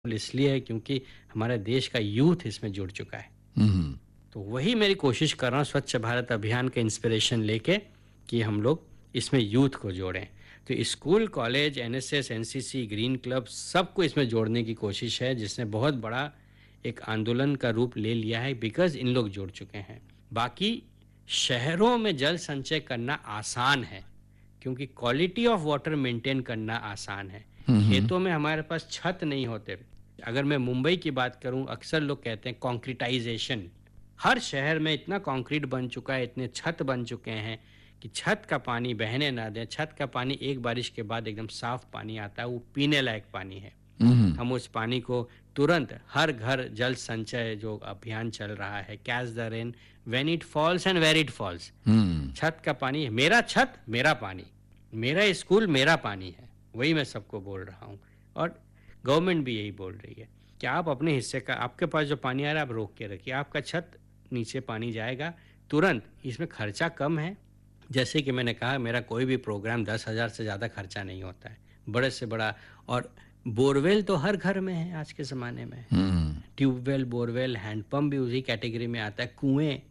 इसलिए है क्योंकि हमारे देश का यूथ इसमें जुड़ चुका है। हम्म। तो वही मेरी कोशिश कर रहा हूँ स्वच्छ भारत अभियान का इंस्पिरेशन लेके कि हम लोग इसमें यूथ को जोड़ें। तो school, college, NSS, NCC, green club सबको इसमें जोड़ने की कोशिश है, जिसने बहुत बड़ा एक आंदोलन का रूप ले लिया है बिकॉज इन लोग जुड़ चुके हैं। बाकी शहरों में जल संचय करना आसान है क्योंकि क्वालिटी ऑफ वाटर मेंटेन करना आसान है। खेतों में हमारे पास छत नहीं होते। अगर मैं मुंबई की बात करूं, अक्सर लोग कहते हैं कंक्रीटाइजेशन। हर शहर में इतना कंक्रीट बन चुका है, इतने छत बन चुके हैं कि छत का पानी बहने ना दें। छत का पानी एक बारिश के बाद एकदम साफ पानी आता है, वो पीने लायक पानी है। हम उस पानी को तुरंत हर घर जल संचय जो अभियान चल रहा है, catch the rain when it falls and where it falls. छत का पानी, मेरा छत मेरा पानी, मेरा स्कूल मेरा पानी है, वही मैं सबको बोल रहा हूँ। और गवर्नमेंट भी यही बोल रही है कि आप अपने हिस्से का, आपके पास जो पानी आ रहा है आप रोक के रखिए, आपका छत नीचे पानी जाएगा तुरंत। इसमें खर्चा कम है। जैसे कि मैंने कहा, मेरा कोई भी प्रोग्राम 10,000 से ज़्यादा खर्चा नहीं होता है, बड़े से बड़ा। और बोरवेल तो हर घर में है आज के ज़माने में। ट्यूबवेल, बोरवेल, हैंडपम्प भी उसी कैटेगरी में आता है।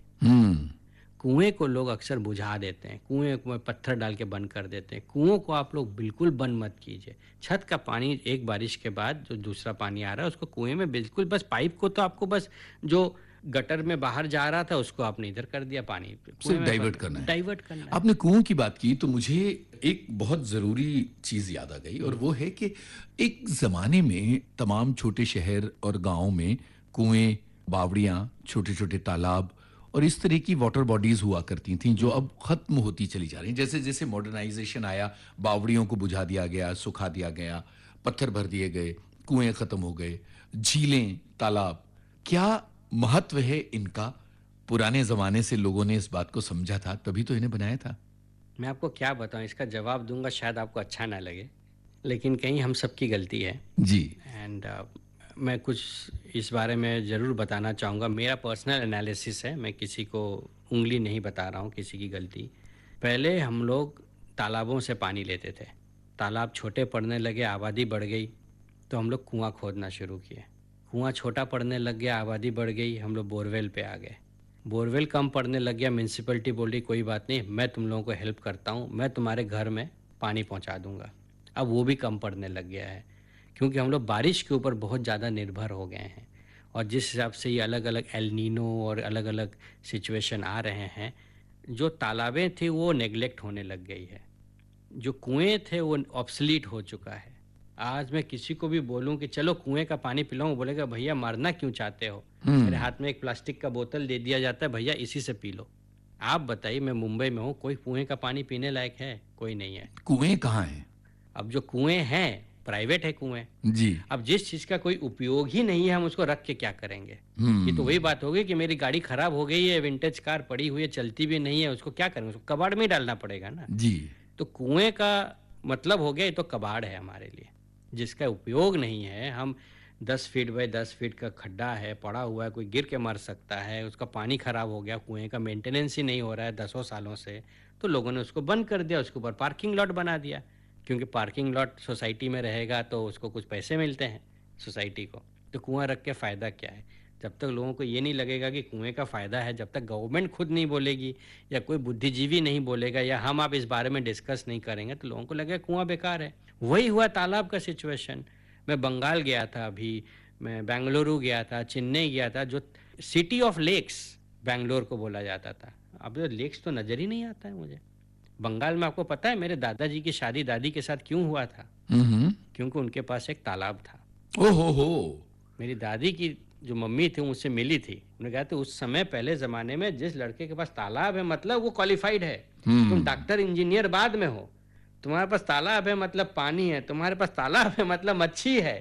कुएं को लोग अक्सर बुझा देते हैं, कुएं में पत्थर डाल के बंद कर देते हैं। कुओं को आप लोग बिल्कुल बंद मत कीजिए। छत का पानी एक बारिश के बाद जो दूसरा पानी आ रहा है उसको कुएं में बिल्कुल, बस पाइप को तो आपको बस जो गटर में बाहर जा रहा था उसको आपने इधर कर दिया, पानी सिर्फ डाइवर्ट करना है। डाइवर्ट करना है। आपने कुओं की बात की तो मुझे एक बहुत जरूरी चीज याद आ गई, और वो है कि एक जमाने में तमाम छोटे शहर और गांवों में कुएं, बावड़ियां, छोटे छोटे तालाब और इस तरह की वाटर बॉडीज हुआ करती थीं जो अब खत्म होती चली जा रही। जैसे जैसे मॉडर्नाइजेशन आया, बावड़ियों को बुझा दिया गया, सुखा दिया गया, पत्थर भर दिए गए, कुएं खत्म हो गए, झीलें, तालाब। क्या महत्व है इनका? पुराने जमाने से लोगों ने इस बात को समझा था, तभी तो इन्हें बनाया था। मैं आपको क्या बताऊं, इसका जवाब दूंगा शायद आपको अच्छा ना लगे, लेकिन कहीं हम सबकी गलती है जी। एंड मैं कुछ इस बारे में ज़रूर बताना चाहूँगा। मेरा पर्सनल एनालिसिस है, मैं किसी को उंगली नहीं बता रहा हूँ किसी की गलती। पहले हम लोग तालाबों से पानी लेते थे, तालाब छोटे पड़ने लगे, आबादी बढ़ गई तो हम लोग कुआं खोदना शुरू किए। कुआं छोटा पड़ने लग गया, आबादी बढ़ गई, हम लोग बोरवेल पे आ गए। बोरवेल कम पड़ने लग गया, म्यूनसिपैलिटी बोल रही कोई बात नहीं, मैं तुम लोगों को हेल्प करता हूँ, मैं तुम्हारे घर में पानी पहुँचा दूँगा। अब वो भी कम पड़ने लग गया है क्योंकि हम लोग बारिश के ऊपर बहुत ज़्यादा निर्भर हो गए हैं। और जिस हिसाब से ये अलग अलग एल नीनो और अलग अलग सिचुएशन आ रहे हैं, जो तालाबें थी वो नेग्लेक्ट होने लग गई है, जो कुएं थे वो ऑब्सलीट हो चुका है। आज मैं किसी को भी बोलूं कि चलो कुएं का पानी पिलाऊं, बोलेगा भैया मरना क्यों चाहते हो। मेरे हाथ में एक प्लास्टिक का बोतल दे दिया जाता है, भैया इसी से पी लो। आप बताइए, मैं मुंबई में हूँ, कोई कुएं का पानी पीने लायक है? कोई नहीं है। कुएं कहाँ हैं? अब जो कुएं हैं प्राइवेट है कुएं। जी। अब जिस चीज का कोई उपयोग ही नहीं है हम उसको रख के क्या करेंगे? ये तो वही बात होगी कि मेरी गाड़ी खराब हो गई है, विंटेज कार पड़ी हुई है, चलती भी नहीं है, उसको क्या करेंगे? उसको कबाड़ में ही डालना पड़ेगा ना। जी। तो कुएं का मतलब हो गया ये तो कबाड़ है हमारे लिए, जिसका उपयोग नहीं है। हम 10 फीट बाय 10 फीट का खड्डा है, पड़ा हुआ है, कोई गिर के मर सकता है, उसका पानी खराब हो गया, कुएं का मेंटेनेंस ही नहीं हो रहा है 10 सालों से, तो लोगों ने उसको बंद कर दिया, उसके ऊपर पार्किंग लॉट बना दिया। क्योंकि पार्किंग लॉट सोसाइटी में रहेगा तो उसको कुछ पैसे मिलते हैं सोसाइटी को। तो कुआं रख के फ़ायदा क्या है? जब तक लोगों को ये नहीं लगेगा कि कुएं का फ़ायदा है, जब तक गवर्नमेंट खुद नहीं बोलेगी या कोई बुद्धिजीवी नहीं बोलेगा या हम आप इस बारे में डिस्कस नहीं करेंगे, तो लोगों को लगेगा कुआं बेकार है। वही हुआ तालाब का सिचुएशन। मैं बंगाल गया था, अभी मैं बेंगलुरु गया था, चेन्नई गया था, जो सिटी ऑफ लेक्स बेंगलोर को बोला जाता था। अब तो लेक्स तो नज़र ही नहीं आता है मुझे। बंगाल में आपको पता है मेरे दादाजी की शादी दादी के साथ क्यों हुआ था? क्योंकि उनके पास एक तालाब था। ओहो। मेरी दादी की जो मम्मी थी मुझसे मिली थी, उन्होंने कहा था उस समय पहले ज़माने में जिस लड़के के पास तालाब है मतलब वो क्वालिफाइड है। तुम डॉक्टर इंजीनियर बाद में हो, तुम्हारे पास तालाब है मतलब पानी है, तुम्हारे पास तालाब है मतलब मच्छी है,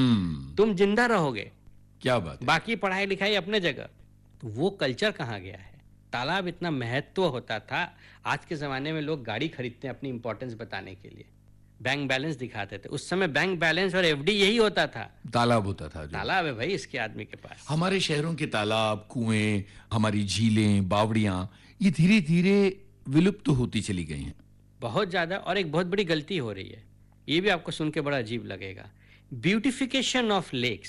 तुम जिंदा रहोगे। क्या बात है। बाकी पढ़ाई लिखाई अपने जगह। तो वो कल्चर कहाँ गया है? तालाब इतना महत्व होता था। आज के ज़माने में लोग गाड़ी खरीदते हैं अपनी इंपॉर्टेंस बताने के लिए, बैंक बैलेंस दिखाते थे। उस समय बैंक बैलेंस और एफडी यही होता था। तालाब होता था जो। तालाब है भाई इसके आदमी के पास। हमारे शहरों के तालाब, कुएं, हमारी झीलें, बावड़ियां, ये धीरे धीरे विलुप्त होती चली गई हैं। बहुत ज़्यादा। और एक बहुत बड़ी गलती हो रही है, ये भी आपको सुन के बड़ा अजीब लगेगा, ब्यूटिफिकेशन ऑफ लेक्स।